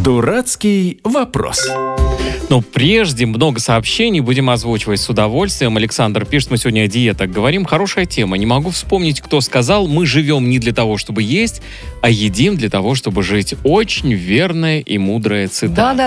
Дурацкий вопрос. Но прежде много сообщений будем озвучивать с удовольствием. Александр пишет, мы сегодня о диетах говорим. Хорошая тема. Не могу вспомнить, кто сказал, мы живем не для того, чтобы есть, а едим для того, чтобы жить. Очень верная и мудрая цитата. Да,